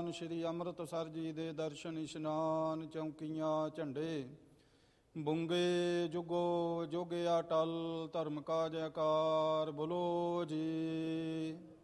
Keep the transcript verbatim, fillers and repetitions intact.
ਸਥਾਨ ਸ਼੍ਰੀ ਅੰਮ੍ਰਿਤਸਰ ਜੀ ਦੇ ਦਰਸ਼ਨ ਇਸ਼ਨਾਨ, ਚੌਂਕੀਆਂ, ਝੰਡੇ, ਬੁੰਗੇ ਜੁਗੋ ਜੁਗ ਅਟਲ, ਧਰਮ ਕਾ ਜੈਕਾਰ ਬੋਲੋ ਜੀ।